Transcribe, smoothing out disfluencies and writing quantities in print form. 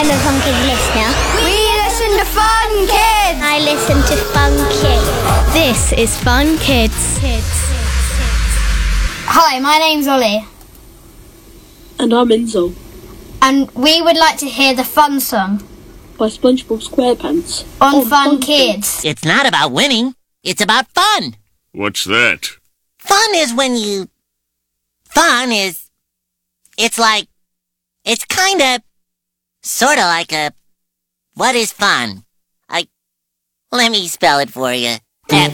I'm a Fun Kids listener. We listen to Fun Kids! I listen to Fun Kids. This is Fun Kids. Hi, my name's Ollie. And I'm Enzo. And we would like to hear the fun song By SpongeBob SquarePants. on Fun Kids. It's not about winning. It's about fun. What's that? Fun is when you... Fun is... It's like... It's kinda... Sorta like a... What is fun? Let me spell it for you.